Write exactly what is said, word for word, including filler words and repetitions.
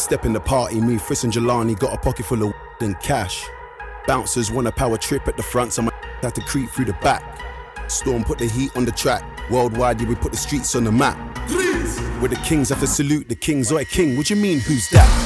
Step in the party, me, Friss and Jelani, got a pocket full of and cash. Bouncers want a power trip at the front, so my had to creep through the back. Storm put the heat on the track. Worldwide, yeah, we put the streets on the map. Where the kings have to salute the kings. Oi, king, what you mean, who's that?